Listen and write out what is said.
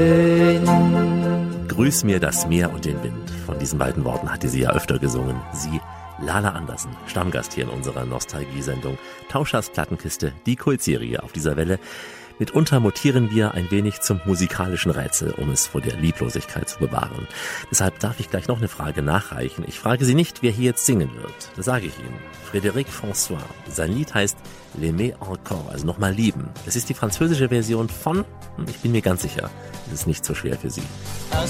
Grüß mir das Meer und den Wind. Von diesen beiden Worten hatte sie ja öfter gesungen. Sie, Lala Andersson, Stammgast hier in unserer Nostalgie-Sendung Tauschers Plattenkiste, die Kultserie auf dieser Welle. Mitunter mutieren wir ein wenig zum musikalischen Rätsel, um es vor der Lieblosigkeit zu bewahren. Deshalb darf ich gleich noch eine Frage nachreichen. Ich frage Sie nicht, wer hier jetzt singen wird. Das sage ich Ihnen. Frédéric François. Sein Lied heißt L'aimer encore, also nochmal lieben. Es ist die französische Version von, ich bin mir ganz sicher, es ist nicht so schwer für Sie. Un